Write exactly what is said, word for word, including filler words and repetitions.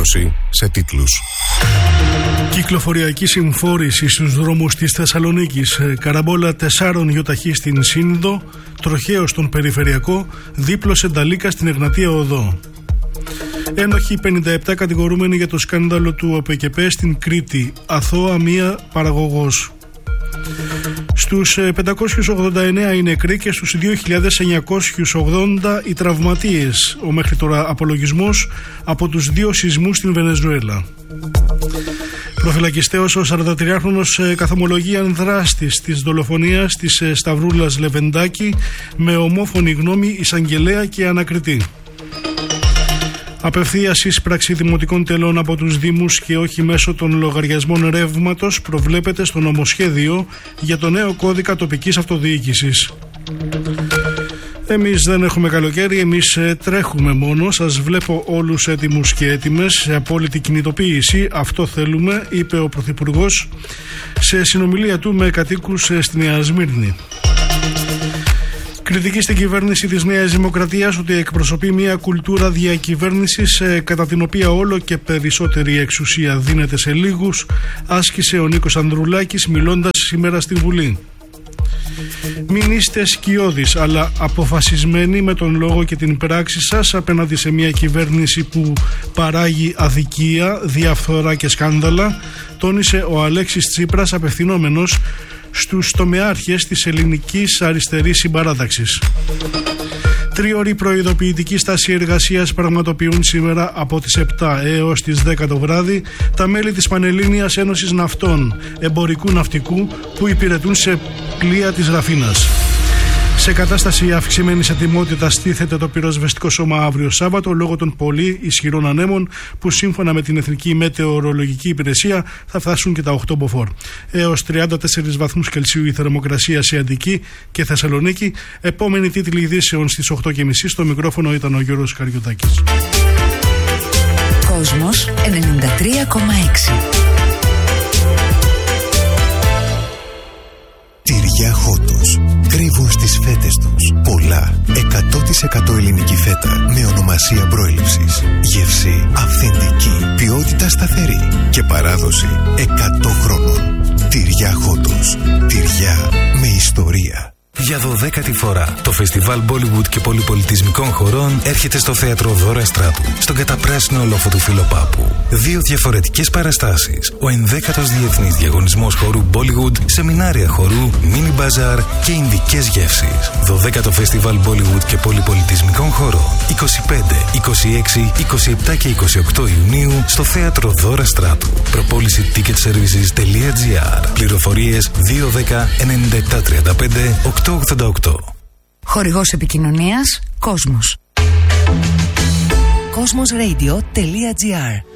Ενημέρωση σε τίτλους. Κυκλοφοριακή συμφόρηση στους δρόμους της Θεσσαλονίκης. Καραμπόλα τεσσάρων γιοταχή στην Σύνδο, τροχαίο στον Περιφερειακό, δίπλωσε Νταλίκα στην Εγνατία Οδό. Ένοχοι πενήντα επτά κατηγορούμενοι για το σκάνδαλο του ΟΠΕΚΕΠΕ στην Κρήτη. Αθώα μία παραγωγός. Στους πεντακόσιους ογδόντα εννέα οι νεκροί και στους δύο χιλιάδες εννιακόσιους ογδόντα οι τραυματίες. Ο μέχρι τώρα απολογισμός από τους δύο σεισμούς στην Βενεζουέλα. Προφυλακιστέος ο σαραντατριάχρονος καθομολογεί αν δράστης της δολοφονίας της Σταυρούλας Λεβεντάκη με ομόφωνη γνώμη εισαγγελέα και ανακριτή. Απευθείας εισπράξη δημοτικών τελών από τους Δήμους και όχι μέσω των λογαριασμών ρεύματος προβλέπεται στο νομοσχέδιο για το νέο κώδικα τοπικής αυτοδιοίκησης. Εμείς δεν έχουμε καλοκαίρι, εμείς τρέχουμε μόνο. Σας βλέπω όλους έτοιμους και έτοιμες σε απόλυτη κινητοποίηση. Αυτό θέλουμε, είπε ο Πρωθυπουργός σε συνομιλία του με κατοίκους στη Νέα Σμύρνη. Κριτική στην κυβέρνηση της Νέας Δημοκρατίας ότι εκπροσωπεί μια κουλτούρα διακυβέρνησης κατά την οποία όλο και περισσότερη εξουσία δίνεται σε λίγους, άσκησε ο Νίκος Ανδρουλάκης μιλώντας σήμερα στη Βουλή. Μην είστε σκιώδεις αλλά αποφασισμένοι με τον λόγο και την πράξη σας απέναντι σε μια κυβέρνηση που παράγει αδικία, διαφθορά και σκάνδαλα, τόνισε ο Αλέξης Τσίπρας απευθυνόμενος στους τομεάρχες της ελληνικής αριστερής συμπαράταξης. Τρίωρη προειδοποιητική στάση εργασίας πραγματοποιούν σήμερα από τις επτά έως τις δέκα το βράδυ τα μέλη της Πανελλήνιας Ένωσης Ναυτών Εμπορικού Ναυτικού που υπηρετούν σε πλοία της Ραφίνας. Σε κατάσταση αυξημένης ετοιμότητας στήθεται το πυροσβεστικό σώμα αύριο Σάββατο λόγω των πολύ ισχυρών ανέμων που σύμφωνα με την Εθνική Μετεωρολογική Υπηρεσία θα φτάσουν και τα οκτώ μποφόρ. Έως τριάντα τέσσερις βαθμούς Κελσίου η θερμοκρασία σε Αττική και Θεσσαλονίκη. Επόμενη τίτλη ειδήσεων στις οκτώ και μισή. Στο μικρόφωνο ήταν ο Γιώργος Καριωτάκης. Κόσμος ενενήντα τρία κόμμα έξι. Τυριά Χότος. Κρύβουν στις φέτες τους πολλά. εκατό τοις εκατό ελληνική φέτα με ονομασία προέλευσης. Γεύση αυθεντική. Ποιότητα σταθερή. Και παράδοση εκατό χρόνων. Τυριά Χότος. Τυριά με ιστορία. Για δωδέκατη φορά, το φεστιβάλ Bollywood και πολυπολιτισμικών χωρών έρχεται στο θέατρο Δώρα Στράτου, στον καταπράσινο λόφο του Φιλοπάπου. Δύο διαφορετικές παραστάσεις. Ο ενδέκατος Διεθνής Διαγωνισμός Χορού Bollywood, σεμινάρια χορού, μίνι μπαζάρ και ινδικές γεύσεις. δωδέκατο φεστιβάλ Bollywood και πολυπολιτισμικών χωρών. είκοσι πέντε, είκοσι έξι, είκοσι επτά και είκοσι οκτώ Ιουνίου στο θέατρο Δώρα Στράτου. Προπόληση ticket services τελεία τζι άρ. Πληροφορίες δύο δέκα ενενήντα επτά τριάντα πέντε οκτώ ογδόντα οκτώ. Χορηγός επικοινωνίας Κόσμος. κόσμος ρέιντιο τελεία τζι άρ.